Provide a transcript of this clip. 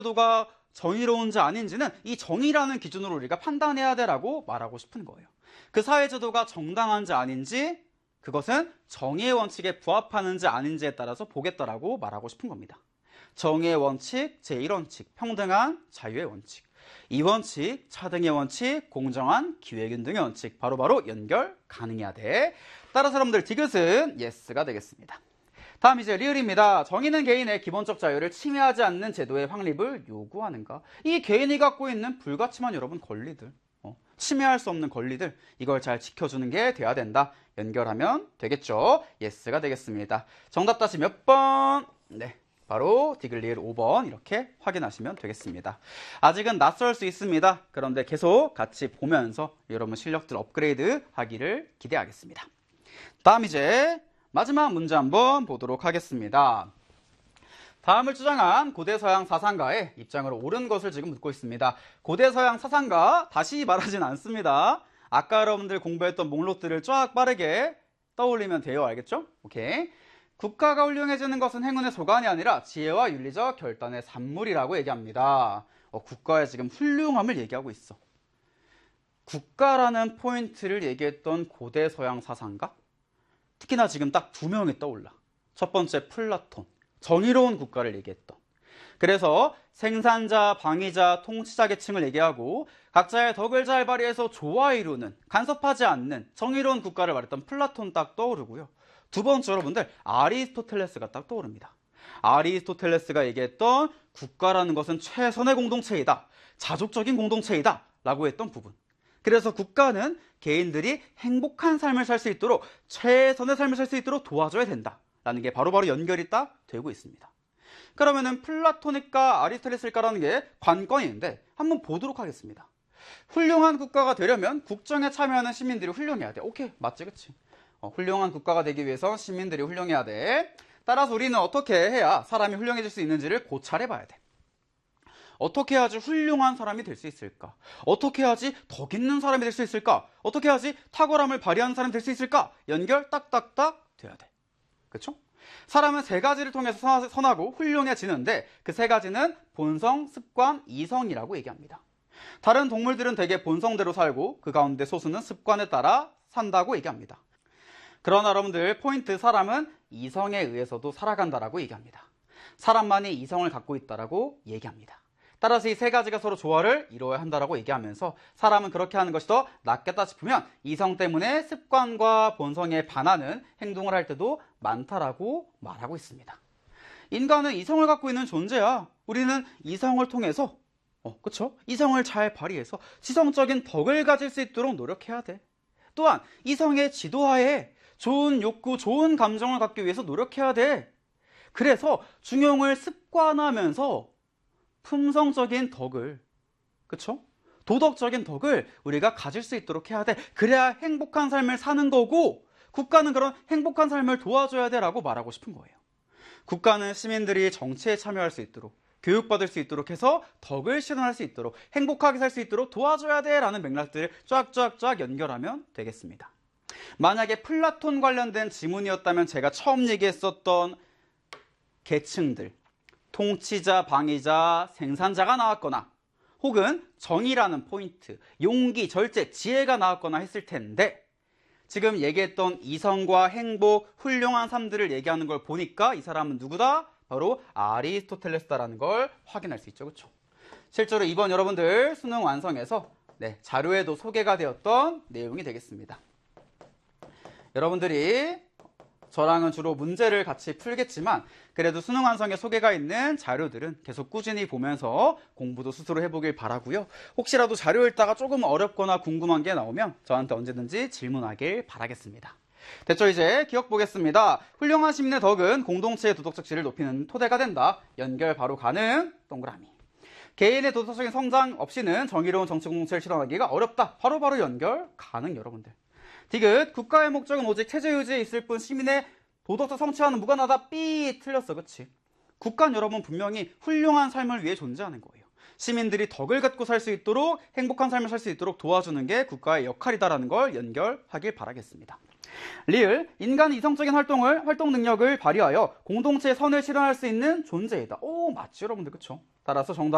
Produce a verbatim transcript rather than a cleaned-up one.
제도가 정의로운지 아닌지는 이 정의라는 기준으로 우리가 판단해야 되라고 말하고 싶은 거예요. 그 사회제도가 정당한지 아닌지 그것은 정의의 원칙에 부합하는지 아닌지에 따라서 보겠다라고 말하고 싶은 겁니다. 정의의 원칙, 제일 원칙, 평등한 자유의 원칙, 이 원칙, 차등의 원칙, 공정한 기회균등의 원칙, 바로바로 바로 연결 가능해야 돼. 따라서 여러분들 디귿은 예스가 되겠습니다. 다음 이제 리을입니다. 정의는 개인의 기본적 자유를 침해하지 않는 제도의 확립을 요구하는가? 이 개인이 갖고 있는 불가침한 여러분 권리들, 어, 침해할 수 없는 권리들, 이걸 잘 지켜주는 게 돼야 된다. 연결하면 되겠죠. 예스가 되겠습니다. 정답 다시 몇 번? 네, 바로 디귿 리을 오 번 이렇게 확인하시면 되겠습니다. 아직은 낯설 수 있습니다. 그런데 계속 같이 보면서 여러분 실력들 업그레이드 하기를 기대하겠습니다. 다음 이제 마지막 문제 한번 보도록 하겠습니다. 다음을 주장한 고대서양 사상가의 입장으로 옳은 것을 지금 묻고 있습니다. 고대서양 사상가 다시 말하진 않습니다. 아까 여러분들 공부했던 목록들을 쫙 빠르게 떠올리면 돼요. 알겠죠? 오케이. 국가가 훌륭해지는 것은 행운의 소관이 아니라 지혜와 윤리적 결단의 산물이라고 얘기합니다. 어, 국가의 지금 훌륭함을 얘기하고 있어. 국가라는 포인트를 얘기했던 고대서양 사상가? 특히나 지금 딱 두 명이 떠올라. 첫 번째 플라톤, 정의로운 국가를 얘기했던. 그래서 생산자, 방위자, 통치자 계층을 얘기하고 각자의 덕을 잘 발휘해서 조화 이루는, 간섭하지 않는 정의로운 국가를 말했던 플라톤 딱 떠오르고요. 두 번째 여러분들 아리스토텔레스가 딱 떠오릅니다. 아리스토텔레스가 얘기했던 국가라는 것은 최선의 공동체이다, 자족적인 공동체이다 라고 했던 부분. 그래서 국가는 개인들이 행복한 삶을 살 수 있도록, 최선의 삶을 살 수 있도록 도와줘야 된다라는 게 바로바로 연결이 딱 되고 있습니다. 그러면은 플라토닉과 아리스토텔레스일까라는 게 관건인데 한번 보도록 하겠습니다. 훌륭한 국가가 되려면 국정에 참여하는 시민들이 훌륭해야 돼. 오케이, 맞지, 그치? 어, 훌륭한 국가가 되기 위해서 시민들이 훌륭해야 돼. 따라서 우리는 어떻게 해야 사람이 훌륭해질 수 있는지를 고찰해 봐야 돼. 어떻게 해야지 훌륭한 사람이 될 수 있을까? 어떻게 해야지 덕 있는 사람이 될 수 있을까? 어떻게 해야지 탁월함을 발휘하는 사람이 될 수 있을까? 연결 딱딱딱 돼야 돼. 그렇죠? 사람은 세 가지를 통해서 선하고 훌륭해지는데 그 세 가지는 본성, 습관, 이성이라고 얘기합니다. 다른 동물들은 대개 본성대로 살고 그 가운데 소수는 습관에 따라 산다고 얘기합니다. 그러나 여러분들 포인트, 사람은 이성에 의해서도 살아간다라고 얘기합니다. 사람만이 이성을 갖고 있다라고 얘기합니다. 따라서 이 세 가지가 서로 조화를 이루어야 한다라고 얘기하면서 사람은 그렇게 하는 것이 더 낫겠다 싶으면 이성 때문에 습관과 본성에 반하는 행동을 할 때도 많다라고 말하고 있습니다. 인간은 이성을 갖고 있는 존재야. 우리는 이성을 통해서 어, 그쵸? 이성을 잘 발휘해서 지성적인 덕을 가질 수 있도록 노력해야 돼. 또한 이성의 지도하에 좋은 욕구, 좋은 감정을 갖기 위해서 노력해야 돼. 그래서 중용을 습관하면서 품성적인 덕을, 그쵸? 도덕적인 덕을 우리가 가질 수 있도록 해야 돼. 그래야 행복한 삶을 사는 거고 국가는 그런 행복한 삶을 도와줘야 돼 라고 말하고 싶은 거예요. 국가는 시민들이 정치에 참여할 수 있도록, 교육받을 수 있도록 해서 덕을 실현할 수 있도록, 행복하게 살 수 있도록 도와줘야 돼 라는 맥락들을 쫙쫙쫙 연결하면 되겠습니다. 만약에 플라톤 관련된 지문이었다면 제가 처음 얘기했었던 계층들, 통치자, 방위자, 생산자가 나왔거나 혹은 정의라는 포인트, 용기, 절제, 지혜가 나왔거나 했을 텐데 지금 얘기했던 이성과 행복, 훌륭한 삶들을 얘기하는 걸 보니까 이 사람은 누구다? 바로 아리스토텔레스다라는 걸 확인할 수 있죠. 그렇죠? 실제로 이번 여러분들 수능 완성에서 네, 자료에도 소개가 되었던 내용이 되겠습니다. 여러분들이 저랑은 주로 문제를 같이 풀겠지만 그래도 수능 완성에 소개가 있는 자료들은 계속 꾸준히 보면서 공부도 스스로 해보길 바라고요. 혹시라도 자료 읽다가 조금 어렵거나 궁금한 게 나오면 저한테 언제든지 질문하길 바라겠습니다. 됐죠? 이제 기억 보겠습니다. 훌륭한 시민의 덕은 공동체의 도덕적 질을 높이는 토대가 된다. 연결 바로 가능. 동그라미. 개인의 도덕적인 성장 없이는 정의로운 정치 공동체를 실현하기가 어렵다. 바로바로 바로 연결 가능. 여러분들. 디귿, 국가의 목적은 오직 체제 유지에 있을 뿐 시민의 도덕적 성취와는 무관하다. 삐 틀렸어. 그치? 국가는 여러분 분명히 훌륭한 삶을 위해 존재하는 거예요. 시민들이 덕을 갖고 살 수 있도록, 행복한 삶을 살 수 있도록 도와주는 게 국가의 역할이다라는 걸 연결하길 바라겠습니다. 리을, 인간은 이성적인 활동을, 활동 능력을 발휘하여 공동체의 선을 실현할 수 있는 존재이다. 오, 맞지 여러분들, 그쵸? 따라서 정답